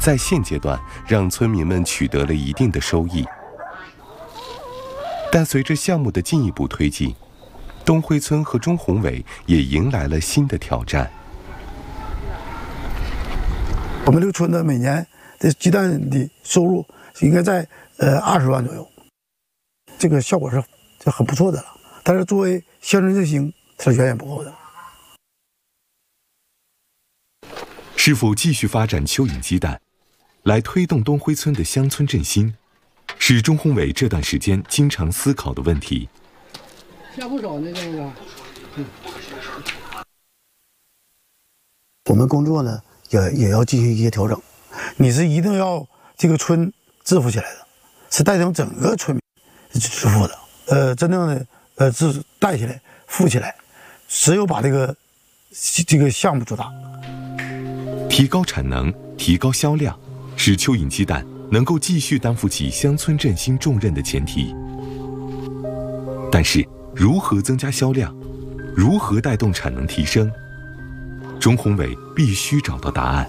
在现阶段让村民们取得了一定的收益。但随着项目的进一步推进，东辉村和钟宏伟也迎来了新的挑战。 我们这个村呢，每年的鸡蛋的收入应该在20万左右，这个效果是很不错的了。但是作为乡村振兴，它是远远不够的。 是否继续发展蚯蚓鸡蛋，来推动东辉村的乡村振兴，是钟宏伟这段时间经常思考的问题。 下不少呢，这个。 我们工作呢，也要进行一些调整。你是一定要这个村致富起来的，是带动整个村民致富的。真正的带起来、富起来，只有把这个项目做大。 提高产能、提高销量，是蚯蚓鸡蛋能够继续担负起乡村振兴重任的前提。但是，如何增加销量，如何带动产能提升，钟宏伟必须找到答案。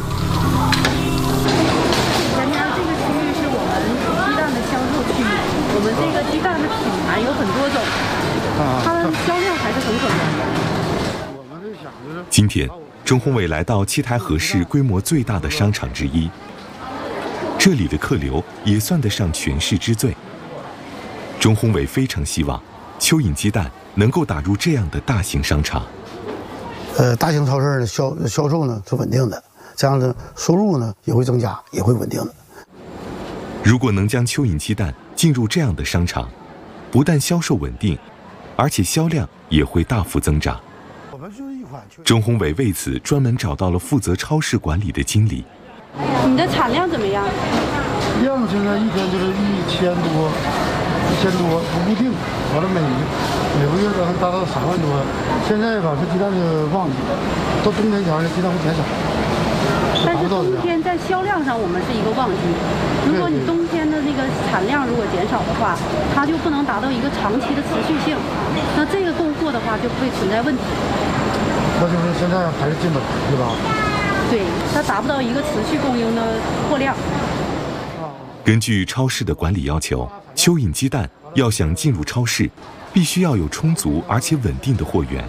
前面这个区域是我们鸡蛋的销售区，我们这个鸡蛋的品牌有很多种，它的销量还是很可观的。 今天，钟宏伟来到七台河市规模最大的商场之一，这里的客流也算得上全市之最。钟宏伟非常希望蚯蚓鸡蛋能够打入这样的大型商场。 大型超市的销售呢是稳定的，这样的收入呢也会增加，也会稳定的。 如果能将蚯蚓鸡蛋进入这样的商场，不但销售稳定，而且销量也会大幅增长。钟宏伟为此专门找到了负责超市管理的经理。 你的产量怎么样？ 量现在一天就是1000多不固定，完了每个月都达到3万多。现在吧是鸡蛋的旺季，到冬天前呢鸡蛋会减少。 但是冬天在销量上我们是一个旺季，如果你冬天的那个产量如果减少的话，它就不能达到一个长期的持续性，那这个供货的话就会存在问题。 那就是现在还是进不来，对吧？ 对，它达不到一个持续供应的货量。 根据超市的管理要求，蚯蚓鸡蛋要想进入超市，必须要有充足而且稳定的货源。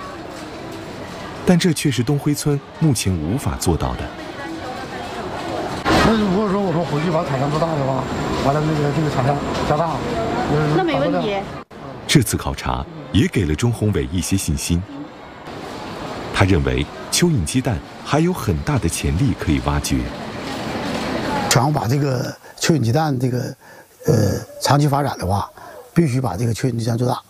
但这却是东辉村目前无法做到的。 那如果说我们回去把产量做大的话，完了这个产量加大， 那没问题。 这次考察也给了钟宏伟一些信心。他认为蚯蚓鸡蛋还有很大的潜力可以挖掘。 想要把这个蚯蚓鸡蛋这个长期发展的话，必须把这个蚯蚓鸡蛋做大。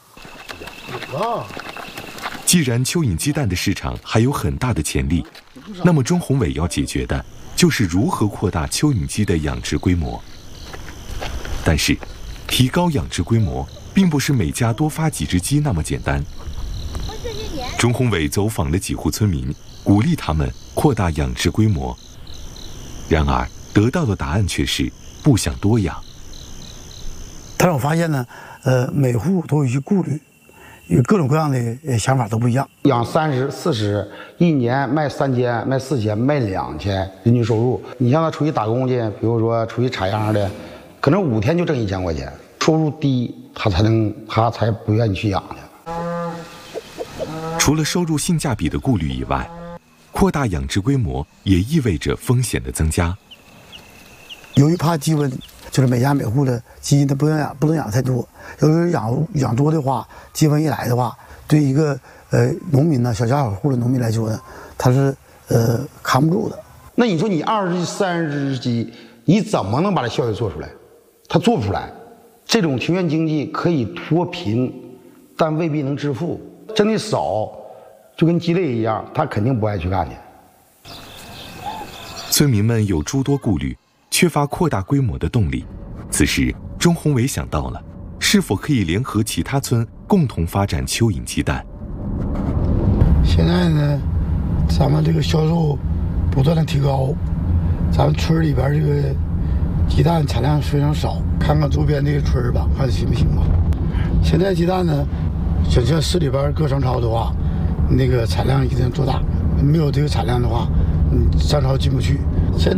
既然蚯蚓鸡蛋的市场还有很大的潜力，那么钟宏伟要解决的就是如何扩大蚯蚓鸡的养殖规模。但是，提高养殖规模并不是每家多发几只鸡那么简单。钟宏伟走访了几户村民，鼓励他们扩大养殖规模。然而，得到的答案却是不想多养。 但是我发现呢，每户都有一些顾虑，有各种各样的想法都不一样。 养30、40，一年卖3000、卖4000、卖2000，人均收入。你像他出去打工去，比如说出去插秧的，可能5天就挣1000块钱，收入低，他才不愿意去养去。 除了收入性价比的顾虑以外，扩大养殖规模也意味着风险的增加。 由于怕鸡瘟，就是每家每户的鸡它不能养太多。由于养多的话，鸡瘟一来的话，对一个农民呢，小户的农民来说呢，他是扛不住的。 那你说你20、30只鸡，你怎么能把这效益做出来？他做不出来。这种庭院经济可以脱贫，但未必能致富。真的少，就跟鸡肋一样，他肯定不爱去干去。 村民们有诸多顾虑，缺乏扩大规模的动力。此时，钟宏伟想到了，是否可以联合其他村共同发展蚯蚓鸡蛋？ 现在呢，咱们这个销售不断的提高，咱们村里边这个鸡蛋产量非常少，看看周边这个村吧，看行不行吧。现在鸡蛋呢，想像市里边各商超的话，那个产量一定做大，没有这个产量的话，商超进不去。